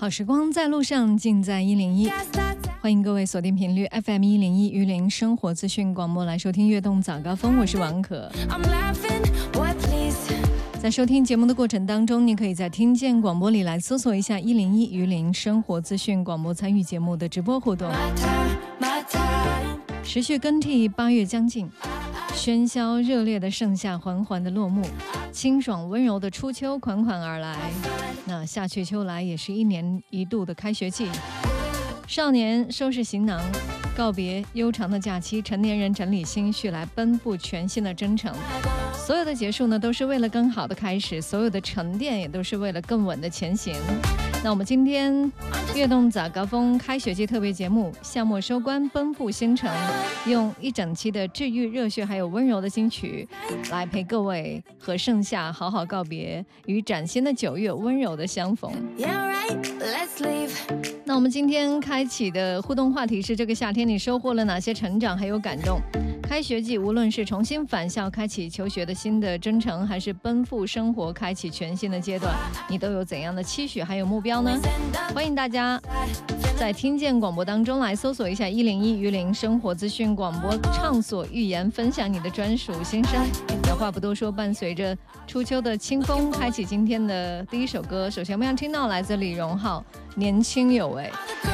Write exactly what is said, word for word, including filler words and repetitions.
好时光在路上，尽在一零一。欢迎各位锁定频率 F M 一零一榆林生活资讯广播来收听悦动早高峰，我是王可。在收听节目的过程当中，你可以在听见广播里来搜索一下一零一榆林生活资讯广播，参与节目的直播互动。持续更替，八月将近，喧嚣热烈的盛夏缓缓的落幕，清爽温柔的初秋款款而来。那夏去秋来，也是一年一度的开学季。少年收拾行囊，告别悠长的假期，成年人整理心绪，来奔赴全新的征程。所有的结束呢，都是为了更好的开始；所有的沉淀，也都是为了更稳的前行。那我们今天悦动早高峰开学季特别节目，夏末收官，奔赴新城，用一整期的治愈、热血还有温柔的金曲，来陪各位和盛夏好好告别，与崭新的九月温柔的相逢。那我们今天开启的互动话题是：这个夏天你收获了哪些成长还有感动？开学季，无论是重新返校开启求学的新的征程，还是奔赴生活开启全新的阶段，你都有怎样的期许还有目标呢？欢迎大家在听见广播当中来搜索一下一零一榆林生活资讯广播，畅所欲言，分享你的专属心声。那话不多说，伴随着初秋的清风，开启今天的第一首歌。首先我们要听到来自李荣浩《年轻有为》。